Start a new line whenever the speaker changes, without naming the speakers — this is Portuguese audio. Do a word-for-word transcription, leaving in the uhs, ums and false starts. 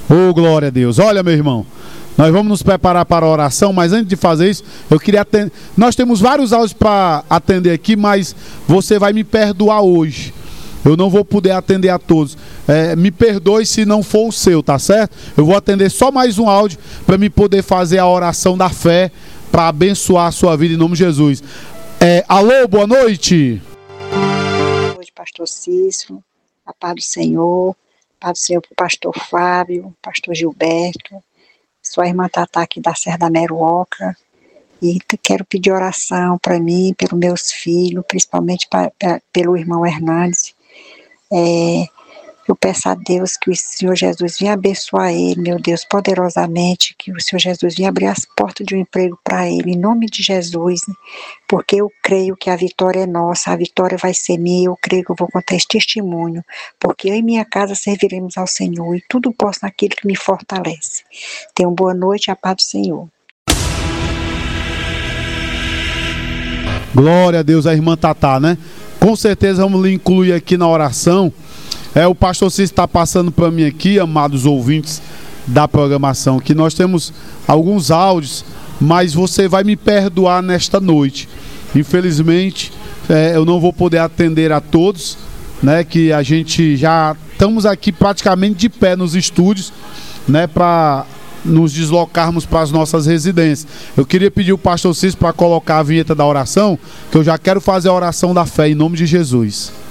Oh, glória a Deus. Olha, meu irmão, nós vamos nos preparar para a oração, mas antes de fazer isso, eu queria atender. Nós temos vários áudios para atender aqui, mas você vai me perdoar hoje. Eu não vou poder atender a todos. É, me perdoe se não for o seu, tá certo? Eu vou atender só mais um áudio para me poder fazer a oração da fé, para abençoar a sua vida em nome de Jesus. É, alô, boa noite.
Boa noite, pastor Cícero. A paz do Senhor. A paz do Senhor para o pastor Fábio, pastor Gilberto. Sua irmã Tatá aqui da Serra da Meruoca. E quero pedir oração para mim, pelos meus filhos, principalmente pra, pra, pelo irmão Hernandes. É, eu peço a Deus que o Senhor Jesus venha abençoar ele, meu Deus, poderosamente, que o Senhor Jesus venha abrir as portas de um emprego para ele, em nome de Jesus, né? Porque eu creio que a vitória é nossa, a vitória vai ser minha, eu creio que eu vou contar esse testemunho, porque eu e minha casa serviremos ao Senhor, e tudo posso naquele que me fortalece. Tenham boa noite e a paz do Senhor.
Glória a Deus, a irmã Tatá, né? Com certeza vamos lhe incluir aqui na oração. É, o pastor Cícero está passando para mim aqui, amados ouvintes da programação, que nós temos alguns áudios, mas você vai me perdoar nesta noite. Infelizmente, é, eu não vou poder atender a todos, né? Que a gente já estamos aqui praticamente de pé nos estúdios, né? Para nos deslocarmos para as nossas residências. Eu queria pedir o pastor Cícero para colocar a vinheta da oração, que eu já quero fazer a oração da fé em nome de Jesus.